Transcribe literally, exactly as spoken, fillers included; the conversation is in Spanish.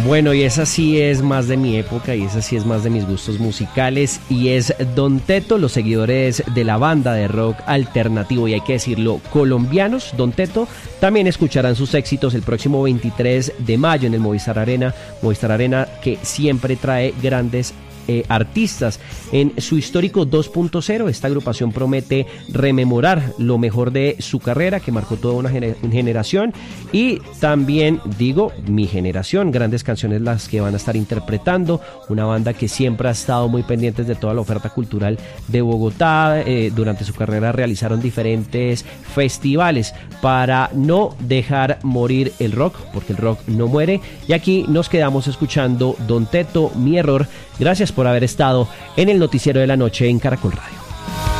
Bueno, y esa sí es más de mi época y esa sí es más de mis gustos musicales y es Don Teto, los seguidores de la banda de rock alternativo y hay que decirlo, colombianos, Don Teto, también escucharán sus éxitos el próximo veintitrés de mayo en el Movistar Arena, Movistar Arena que siempre trae grandes Eh, artistas. En su histórico dos punto cero, esta agrupación promete rememorar lo mejor de su carrera que marcó toda una gener- generación y también, digo, mi generación, grandes canciones las que van a estar interpretando, una banda que siempre ha estado muy pendientes de toda la oferta cultural de Bogotá, eh, durante su carrera realizaron diferentes festivales para no dejar morir el rock, porque el rock no muere, y aquí nos quedamos escuchando Don Teto, Mi Error. Gracias por haber estado en el Noticiero de la Noche en Caracol Radio.